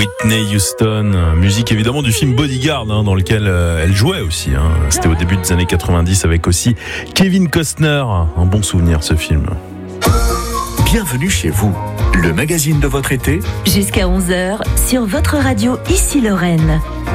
Whitney Houston, musique évidemment du film Bodyguard, dans lequel elle jouait aussi. C'était au début des années 90 avec aussi Kevin Costner. Un bon souvenir ce film. Bienvenue chez vous, le magazine de votre été. Jusqu'à 11h sur votre radio Ici Lorraine.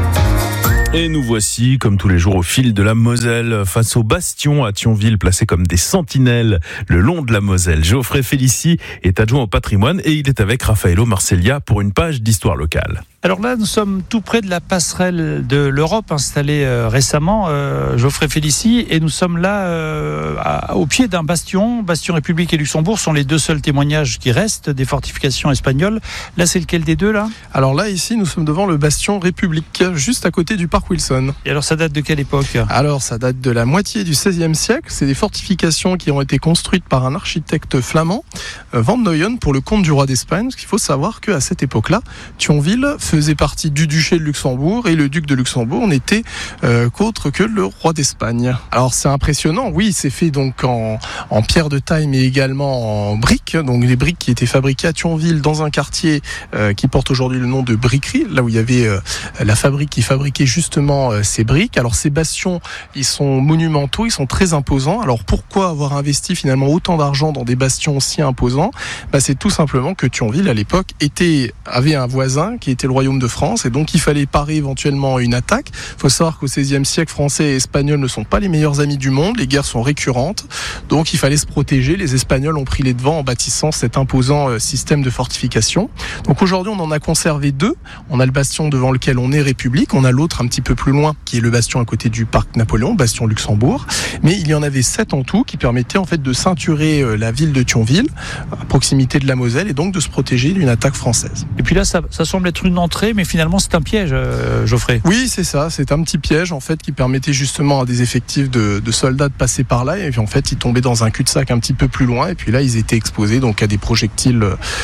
Et nous voici, comme tous les jours, au fil de la Moselle, face au bastion à Thionville, placés comme des sentinelles le long de la Moselle. Geoffrey Félicie est adjoint au patrimoine et il est avec Raffaello Marceglia pour une page d'histoire locale. Alors là, nous sommes tout près de la passerelle de l'Europe installée récemment, Geoffrey Félicie, et nous sommes là au pied d'un bastion. Bastion République et Luxembourg sont les deux seuls témoignages qui restent des fortifications espagnoles. Là, c'est lequel des deux là ? Alors là, ici, nous sommes devant le bastion République, juste à côté du parc Wilson. Et alors, ça date de quelle époque ? Alors, ça date de la moitié du XVIe siècle. C'est des fortifications qui ont été construites par un architecte flamand, Van Noyen, pour le comte du roi d'Espagne. Parce qu'il faut savoir qu'à cette époque-là, Thionville faisait partie du duché de Luxembourg et le duc de Luxembourg n'était qu'autre que le roi d'Espagne. Alors c'est impressionnant, oui, c'est fait donc en pierre de taille mais également en briques, donc des briques qui étaient fabriquées à Thionville dans un quartier qui porte aujourd'hui le nom de Briquerie, là où il y avait la fabrique qui fabriquait justement ces briques. Alors ces bastions, ils sont monumentaux, ils sont très imposants. Alors pourquoi avoir investi finalement autant d'argent dans des bastions si imposants ? C'est tout simplement que Thionville à l'époque avait un voisin qui était le royaume de France et donc il fallait parer éventuellement une attaque. Il faut savoir qu'au XVIe siècle, Français et Espagnols ne sont pas les meilleurs amis du monde, les guerres sont récurrentes, donc il fallait se protéger. Les Espagnols ont pris les devants en bâtissant cet imposant système de fortification. Donc aujourd'hui on en a conservé deux. On a le bastion devant lequel on est République, on a l'autre un petit peu plus loin qui est le bastion à côté du parc Napoléon, bastion Luxembourg, mais il y en avait 7 en tout qui permettaient en fait de ceinturer la ville de Thionville à proximité de la Moselle et donc de se protéger d'une attaque française. Et puis là ça semble être une entrée, mais finalement c'est un piège, Geoffrey. Oui, c'est ça, c'est un petit piège en fait qui permettait justement à des effectifs de soldats de passer par là et puis en fait ils tombaient dans un cul-de-sac un petit peu plus loin et puis là ils étaient exposés donc à des projectiles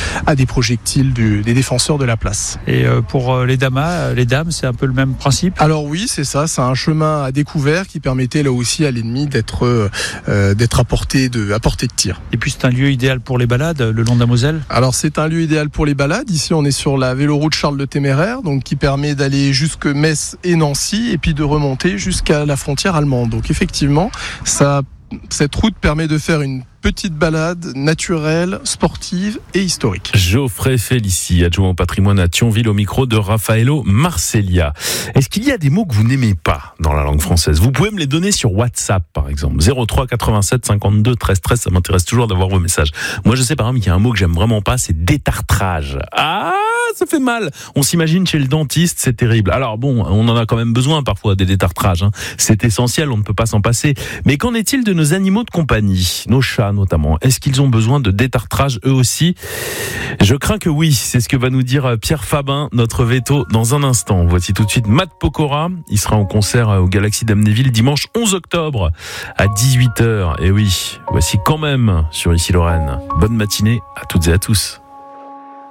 des défenseurs de la place. Et pour les dames, c'est un peu le même principe ? Alors oui, c'est ça, c'est un chemin à découvert qui permettait là aussi à l'ennemi d'être à portée de tir. Et puis c'est un lieu idéal pour les balades le long de la Moselle ? Alors c'est un lieu idéal pour les balades. Ici on est sur la véloroute Charles le Téméraire, donc qui permet d'aller jusque Metz et Nancy et puis de remonter jusqu'à la frontière allemande. Donc effectivement, cette route permet de faire une petite balade naturelle, sportive et historique. Geoffrey Félicie, adjoint au patrimoine à Thionville, au micro de Raffaello Marceglia. Est-ce qu'il y a des mots que vous n'aimez pas dans la langue française ? Vous pouvez me les donner sur WhatsApp, par exemple. 03 87 52 13 13, ça m'intéresse toujours d'avoir vos messages. Moi, je sais par exemple qu'il y a un mot que j'aime vraiment pas, c'est détartrage. Ah, ça fait mal. On s'imagine chez le dentiste, c'est terrible. Alors bon, on en a quand même besoin parfois des détartrages. C'est essentiel, on ne peut pas s'en passer. Mais qu'en est-il de nos animaux de compagnie, nos chats notamment ? Est-ce qu'ils ont besoin de détartrage eux aussi ? Je crains que oui, c'est ce que va nous dire Pierre Fabin, notre veto, dans un instant. Voici tout de suite Matt Pokora, il sera en concert au Galaxy d'Amnéville dimanche 11 octobre à 18h. Et oui, voici quand même sur Ici Lorraine. Bonne matinée à toutes et à tous.